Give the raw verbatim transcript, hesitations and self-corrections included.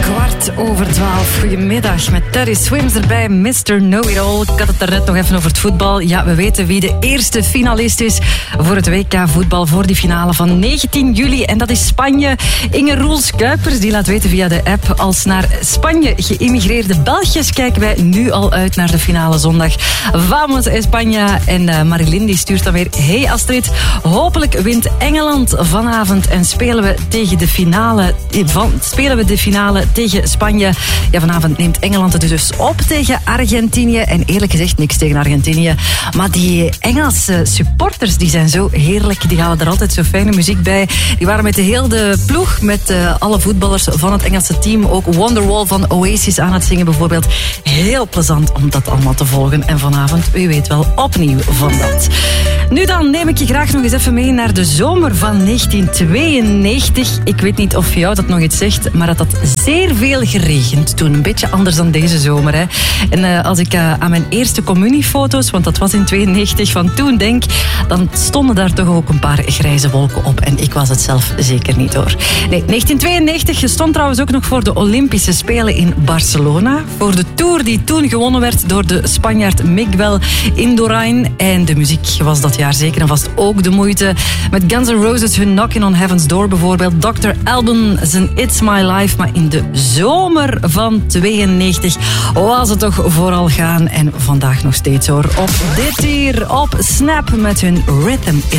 Kwart over twaalf. Goedemiddag met Terry Swims erbij, mister Know-it-all. Ik had het daarnet nog even over het voetbal. Ja, we weten wie de eerste finalist is voor het W K voetbal, voor die finale van negentien juli. En dat is Spanje. Inge Roels-Kuipers die laat weten via de app. Als naar Spanje geïmmigreerde Belgjes kijken wij nu al uit naar de finale zondag. Vamos España. En uh, Marilyn die stuurt dan weer: hey Astrid, hopelijk wint Engeland vanavond en spelen we tegen de finale van, spelen we de finale tegen Spanje. Ja, vanavond neemt Engeland het dus op tegen Argentinië. En eerlijk gezegd, niks tegen Argentinië. Maar die Engelse supporters, die zijn zo heerlijk. Die halen er altijd zo fijne muziek bij. Die waren met de hele ploeg, met uh, alle voetballers van het Engelse team. Ook Wonderwall van Oasis aan het zingen bijvoorbeeld. Heel plezant om dat allemaal te volgen. En vanavond, u weet wel, opnieuw van dat. Nu dan neem ik je graag nog eens even mee naar de zomer van negentien tweeënnegentig. Ik weet niet of jou dat nog iets zegt, maar het had zeer veel geregend toen. Een beetje anders dan deze zomer. Hè. En uh, als ik uh, aan mijn eerste communiefoto's, want dat was in tweeënnegentig, van toen denk, dan stonden daar toch ook een paar grijze wolken op. En ik was het zelf zeker niet hoor. Nee, negentien tweeënnegentig stond trouwens ook nog voor de Olympische Spelen in Barcelona. Voor de Tour die toen gewonnen werd door de Spanjaard Miguel Indurain. En de muziek was dat jaar zeker en vast ook de moeite. Met Guns N' Roses hun Knocking on Heaven's Door bijvoorbeeld. dokter Alban zijn It's My Life. Maar in de zomer van tweeënnegentig was het toch vooral gaan. En vandaag nog steeds hoor. Op dit hier, op Snap met hun Rhythm in